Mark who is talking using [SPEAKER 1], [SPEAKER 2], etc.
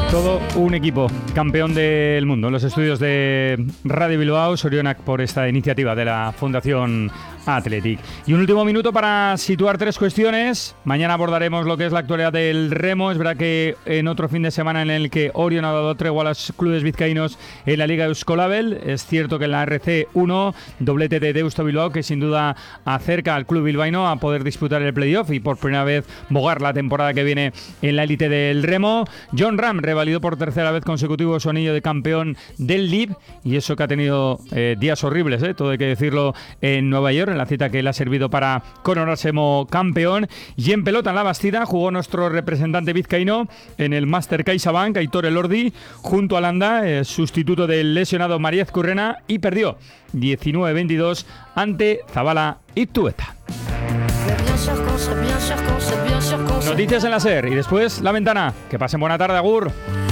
[SPEAKER 1] Todo un equipo campeón del mundo en los estudios de Radio Bilbao, Sorionak por esta iniciativa de la Fundación Athletic. Y un último minuto para situar tres cuestiones. Mañana abordaremos lo que es la actualidad del remo. Es verdad que en otro fin de semana en el que Orion ha dado tregua a los clubes vizcaínos en la Liga Euskolabel. Es cierto que en la RC1, doblete de Deusto Bilbao, que sin duda acerca al club bilbaíno a poder disputar el playoff y por primera vez bogar la temporada que viene en la élite del remo. Jon Rahm revalidó por tercera vez consecutivo su anillo de campeón del LIB, y eso que ha tenido días horribles, todo hay que decirlo, en Nueva York, en la cita que le ha servido para coronarse como campeón. Y en pelota en la Bastida jugó nuestro representante vizcaíno en el Master CaixaBank, Aitor Elordi, junto a Landa, sustituto del lesionado Mariez Currena, y perdió 19-22 ante Zabala y Tueta. Noticias en la SER y después La Ventana. Que pasen buena tarde, agur.